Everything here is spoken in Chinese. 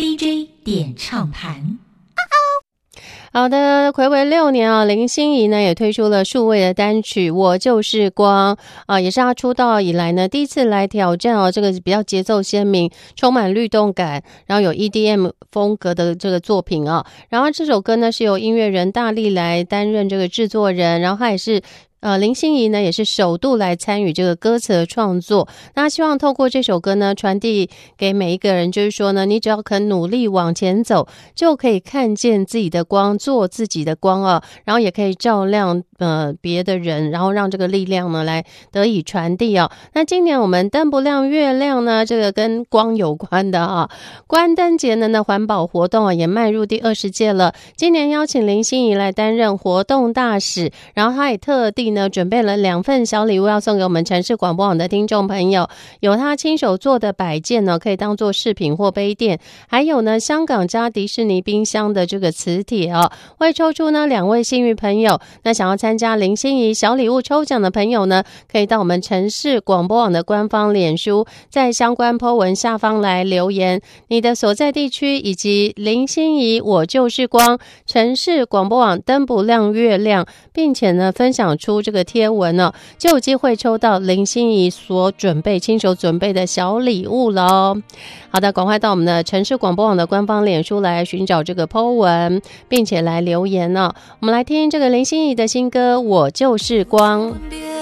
DJ 点唱盘。 好的，睽违6年啊，林心怡呢也推出了数位的单曲《我就是光》啊，也是她出道以来呢第一次来挑战哦，这个比较节奏鲜明、充满律动感，然后有 EDM 风格的这个作品啊。然后这首歌呢是由音乐人大力来担任这个制作人，然后他也是。林心怡呢也是首度来参与这个歌词的创作，那希望透过这首歌呢传递给每一个人，就是说呢，你只要肯努力往前走，就可以看见自己的光，做自己的光啊，然后也可以照亮别的人，然后让这个力量呢来得以传递哦。那今年我们灯不亮月亮呢，这个跟光有关的啊，关灯节呢环保活动啊也迈入第20届了，今年邀请林心怡来担任活动大使，然后他也特地呢准备了2份小礼物要送给我们城市广播网的听众朋友，有他亲手做的摆件呢，可以当做饰品或杯垫，还有呢香港加迪士尼冰箱的这个磁铁哦，会抽出呢2位幸运朋友。那想要参加林心怡小礼物抽奖的朋友呢，可以到我们城市广播网的官方脸书，在相关 po 文下方来留言你的所在地区以及林心怡我就是光城市广播网灯不亮月亮，并且呢分享出这个贴文呢，就有机会抽到林心怡所亲手准备的小礼物了。好的，赶快到我们的城市广播网的官方脸书来寻找这个 po 文，并且来留言呢。我们来听这个林心怡的新歌《我就是光》。